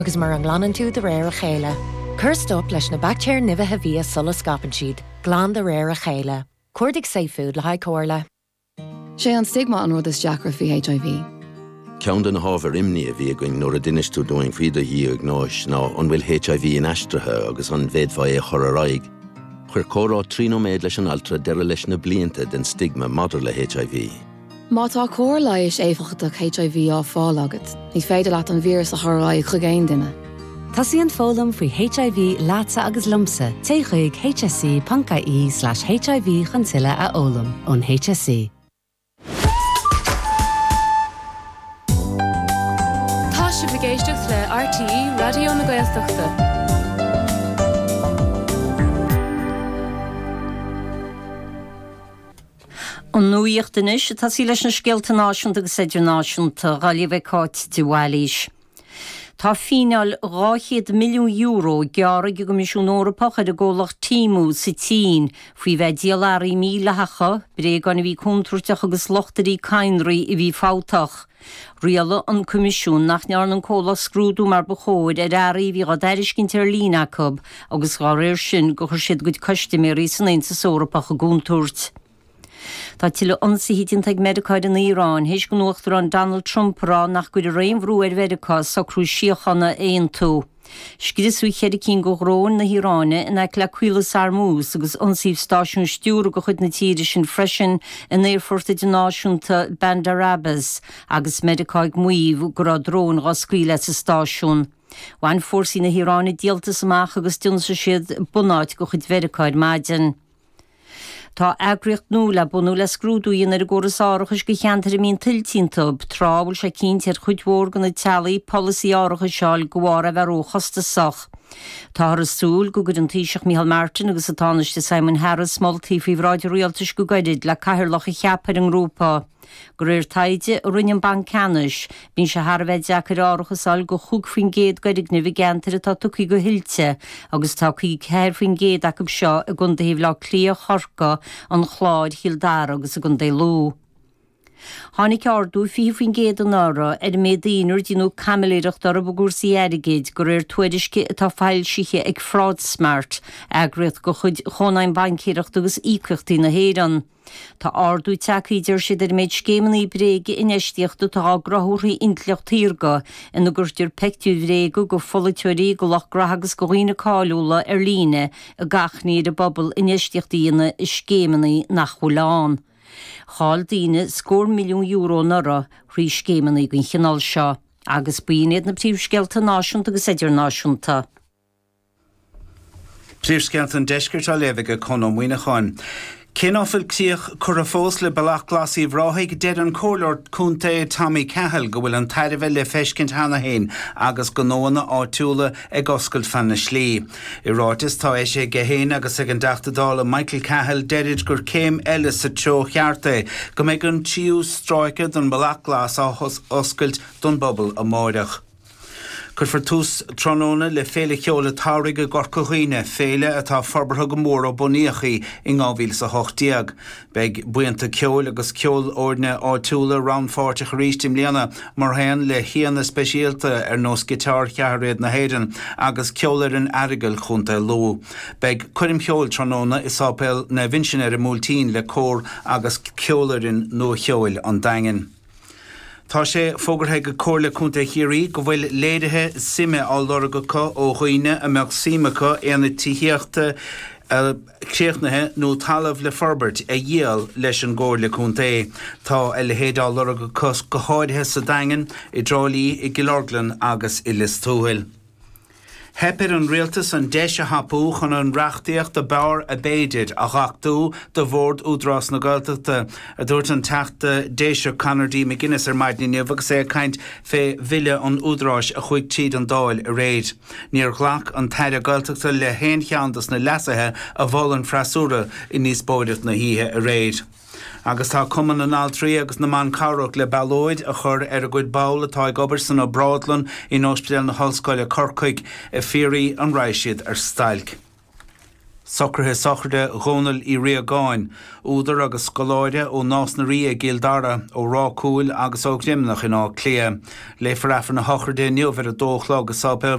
agus mar an glanann tú de réir a chéile. Cur stop leis na bactéir nimhithe bhí sulla scapan siad, glán de réir a chéile. Cuirdigh Safe-Food le haid comhairle. Sé an stigma an rud is deacra faoi HIV. Ceann den hábhar imní a bhí going nuair a duinistú doing frída hí ag náis ná an bhfuil HIV in aistrithe agus an bhéadmhaid é chur a raig. Chuir córá trínoméid leis an altra deire leis na blianta den stigma madar le HIV. Má tá cóir leiis éfachach HIV á fáil agat, ní féidir leat an vírus a thráid chugéin duine. Tasí an fólam faoi HIV láta agus lumsa, téigh hsc.ie/HIV chuntuile a ólam ón HSC. Tá si bhgéisteach le RTE Radio na Gaeltachta. An nuíochtanis tá sí leis na scéalta náisiúnta agus idirnáisiúnta gáilíomh cáit Diwalís. Tá fíneal €200 milliún gearra go Comisiún Eorpach ar a ggólach tímú sa tín faoi bheith díaláirí mílethecha, bré gan bhí contrúteach agus lochtarí cainraí i bhí fáteach. Riala an Comisiún nach nearn an cóla scrúdú mar bachóid ar airí bhí gadairiscint ar lína cub agus gá réir sin go chuir siad go customéirí san Aontas Eorpach a gúntúirt. Tá tiile ansaíonn ag Medicáid in Íráin, héis go nuachtar an Donald Trump rá nach go réimhrú ar Medicá sa chrú siochanna éon tú. Scidas bhí chead cín go ghrón na Híráine in ag le cuilas armús agus ansíomh stáisiún stúr go chud na tíide sin freisin in éirforta de náisiúnta Bandar Abbas agus Medicáid muomh go rá drón gá scuile sa stáisiún. Bhain fórsaí na Híráine díaltas amach agus dúnsa siad bunáid go chud Medicáid maidin. Tá agriocht nó le bunú le scrúdúíon ar ggóras áireachas go cheantar mín tiltíntab, trábhail sé cinnt ar chuidhór gan na tealaí policy áireachas seáil gohara bheith róchasta soch. Tá ar súl go gur an Taoiseach Micheál Martin agus a tánaiste Simon Harris moltaí faoi bhráidir rialtas go gairid le caithearlach a cheapar an grúpa. Gur ir taide rinnean bancanis, bín se Harbheith deachar áireachasál go chúg faoin géad gairid na bhígantar atá tucaí go hilte, agus tá chuí ceir faoin géad ac seo a gun daobh le clí a chorca an chláid Hildar agus a gun dé lú. Tháinig ardú faoin géad an ára ar médaíonúir dínú camilíireacht ar a bugúsaí airigéid gur ir tuairisce atá feilsíthe ag fraud smart agriocht go chud chonaim bancíireacht agus ícochtaí na héireann. Tá ardú teachíidir siad ar méid scéimnaí bréige inéistíochtú tá grathúthaí intleocht tíorga ina gurtir pectú bhréige go foliteoirí go lech grathagus go dhaoine cáiliúla ar líne a gachnaí a bobbal inéistíochtaíine i scéimnaí nach chuláán. Cháil daoine €4 milliún nara chrí scéimnaí gon chinál seo, agus buíad na príomhscealta náisiúnta agus idirnáisiúnta. Príomhscealta an deiscirt a leibhige chun am muoineáin. Cén áfuil cíoch chur a fós le bailach glasí bhráithaigh dead an cóirlóir cúnta Tommy Cahill go bhfuil an tairbheh le feiscint hena hain agus go nóna áitiúla ag oscailt fan na slí. I rátas tá é sé gehéin agus ag an deachtadála Michael Cahill deirid gur céim eile sa teo chearta go méid an tíú stráicid an bailach glas á oscailt don bobbal a máireach. Cur for tús tróna le féle cheola táirige gorcohuine féle atá forbartha go mór ó buníochaí in 2008. Beg buanta ceol agus ceol ordne áitiúla ran 40 rístim líana mar hain le híana speisialta ar nós gitar chearréad na héireann agus ceolar an airigil chunta ló. Beg chuirim cheol tróna is ápel na vinsin ar a múltín le cór agus ceolarin nó cheol an daingin. Tá sé fógarthe go cóirla cúnta chiaí go bhfuil léirithe sime á loragacha ó chuoine a meach simacha éana tííochta chéachnathe nó talamh le forbert a dhéal leis an ggóir le cúnta. Tá eile héadá loragacha go háidthe sa daingin I drálaí I Gilorglan agus I Listóil. Hepir an rialtas an deise hapú chun an reachtaíocht de bear a béidir a ghachtú de bhórd údrás na Gaeltachta a dúirt an teachta déise Conardí McGuinness ar maidní agus é caint fé bhile an údrás a chuig tíad an dáil a réid. Níor ghlach an taire Gaeltachta le héon cheantas na leasathe a bhil an freasúra I níos bóideach na híthe a réid. Agus tá cuman an altrí agus na man carach le ballóid a chur ar a gcuid bail atá ag obair san ó Bradlan in ospidéal na Hallscoile Corcaig a fíorí an raisiad ar stailc. Socrthe socrde Ronald I Riagáin, údar agus scoláide ó nás na ria gildara ó rácúil agus ó grimnach in á clia. Le farafar na hochrde niuver a dóchlá agus sábel